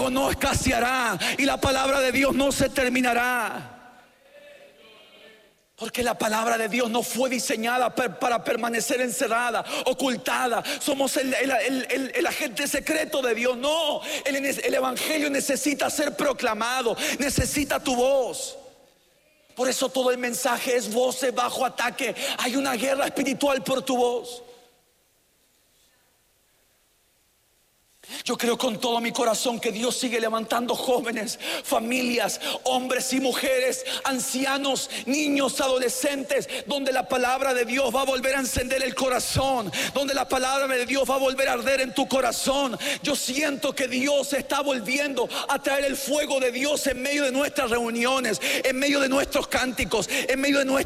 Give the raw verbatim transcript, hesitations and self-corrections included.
Dios no escaseará y la palabra de Dios no se terminará. Porque la palabra de Dios no fue diseñada para permanecer encerrada, ocultada. Somos el, el, el, el, el agente secreto de Dios. No, el, el evangelio necesita ser proclamado, necesita tu voz. Por eso todo el mensaje es voces bajo ataque. Hay una guerra espiritual por tu voz. Yo creo con todo mi corazón que Dios sigue levantando jóvenes, familias, hombres y mujeres, ancianos, niños, adolescentes, donde la palabra de Dios va a volver a encender el corazón, donde la palabra de Dios va a volver a arder en tu corazón. Yo siento que Dios está volviendo a traer el fuego de Dios en medio de nuestras reuniones, en medio de nuestros cánticos, en medio de nuestras